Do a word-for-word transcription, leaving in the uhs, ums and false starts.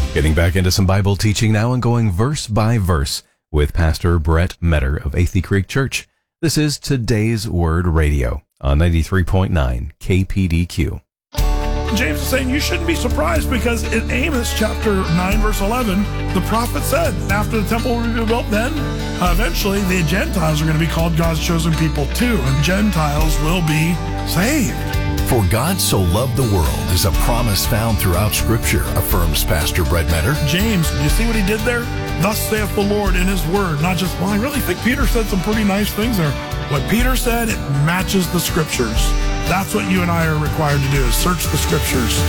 Getting back into some Bible teaching now and going verse by verse with Pastor Brett Metter of Athey Creek Church. This is Today's Word Radio on ninety-three point nine K P D Q. James is saying you shouldn't be surprised because in Amos chapter nine verse eleven, the prophet said after the temple will be built, then uh, eventually the Gentiles are going to be called God's chosen people too, and Gentiles will be saved. For God so loved the world is a promise found throughout Scripture, affirms Pastor Brett Metter. James, you see what he did there? Thus saith the Lord in his word. Not just, well, I really think Peter said some pretty nice things there. What Peter said, it matches the Scriptures. That's what you and I are required to do, is search the Scriptures.